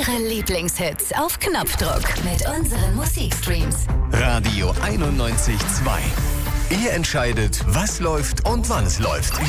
Eure Lieblingshits auf Knopfdruck mit unseren Musikstreams. Radio 91.2. Ihr entscheidet, was läuft und wann es läuft.